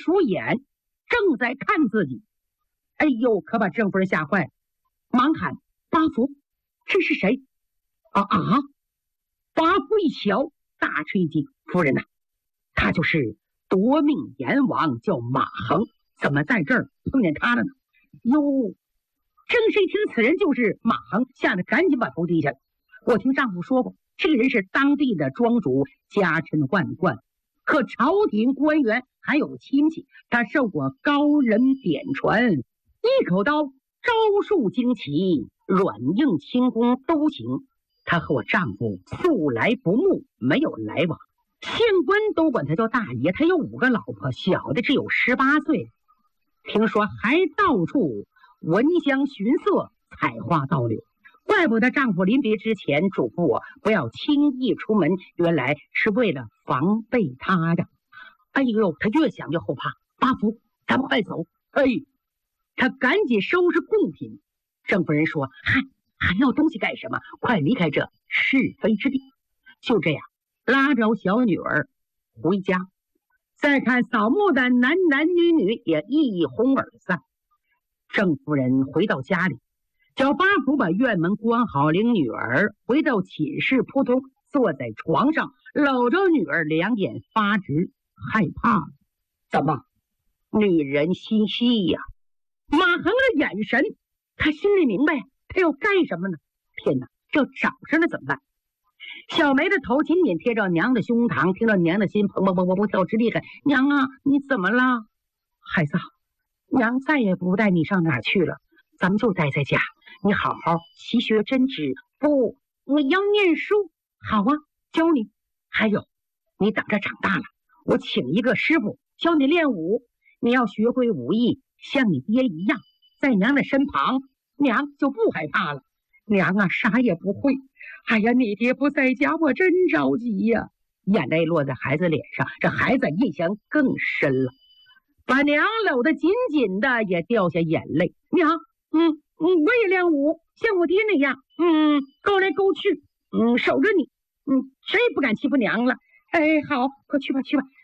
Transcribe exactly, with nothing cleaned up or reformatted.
鼠眼，正在看自己。哎呦，可把郑夫人吓坏了，忙喊：“八福，这是谁？”啊啊！八福一瞧，大吃一惊：“夫人呐、啊，他就是夺命阎王，叫马衡，怎么在这儿碰见他了呢？”哟，郑氏一听此人就是马衡，吓得赶紧把头低下。我听丈夫说过，这个人是当地的庄主，家臣万贯，和朝廷官员还有亲戚，他受过高人点传，一口刀，招数精奇，软硬轻功都行。他和我丈夫素来不睦，没有来往，县官都管他叫大爷。他有五个老婆，小的只有十八岁，听说还到处闻香寻色，采花盗柳。怪不得丈夫临别之前嘱咐我不要轻易出门，原来是为了防备他呀。哎呦，他越想越后怕。八福，咱们快走！哎，他赶紧收拾贡品。郑夫人说：“嗨，还要东西干什么？快离开这是非之地。”就这样拉着小女儿回家。再看扫墓的男男女女也一哄而散。郑夫人回到家里，叫八福把院门关好，领女儿回到寝室，扑通坐在床上，搂着女儿，两眼发直，害怕。怎么？女人心细呀、啊！马衡的眼神，他心里明白，他要干什么呢？天哪，这找上了怎么办？小梅的头紧紧贴着娘的胸膛，听到娘的心砰砰砰砰砰跳直厉害。娘啊，你怎么了？孩子，娘再也不带你上哪儿去了，咱们就待在家，你好好习学针织。不，我要念书。好啊，教你。还有，你等着长大了，我请一个师傅教你练武。你要学会武艺，像你爹一样，在娘的身旁，娘就不害怕了。娘啊，啥也不会。哎呀，你爹不在家，我真着急呀、啊！眼泪落在孩子脸上，这孩子印象更深了，把娘搂得紧紧的，也掉下眼泪。娘，嗯嗯，我也练武，像我爹那样，嗯，勾来勾去，嗯，守着你，嗯，谁也不敢欺负娘了。哎，好，快去吧，去吧，